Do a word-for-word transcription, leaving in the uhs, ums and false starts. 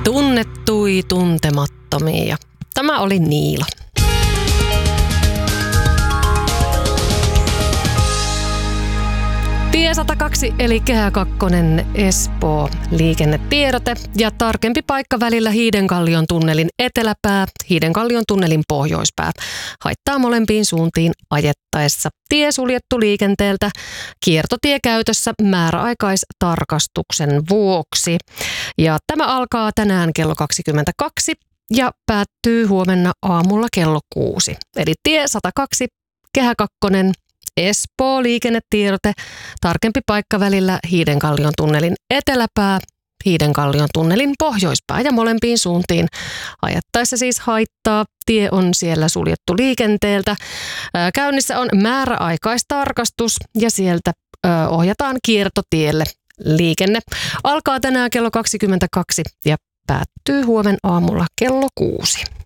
Tunnettui tuntemattomia. Tämä oli Niilo. Tie sata kaksi eli Kehä kakkonen Espoo liikennetiedote ja tarkempi paikka välillä Hiidenkallion tunnelin eteläpää, Hiidenkallion tunnelin pohjoispää. Haittaa molempiin suuntiin ajettaessa. Tie suljettu liikenteeltä, kiertotie käytössä määräaikaistarkastuksen vuoksi. Ja tämä alkaa tänään kello kaksikymmentäkaksi ja päättyy huomenna aamulla kello kuusi. Eli tie sata kaksi Kehä kakkonen Espoo liikennetiedote, tarkempi paikka välillä Hiidenkallion tunnelin eteläpää, Hiidenkallion tunnelin pohjoispää ja molempiin suuntiin ajettaessa siis haittaa. Tie on siellä suljettu liikenteeltä. Käynnissä on määräaikaistarkastus ja sieltä ohjataan kiertotielle liikenne. Alkaa tänään kello kaksikymmentäkaksi ja päättyy huomen aamulla kello kuusi.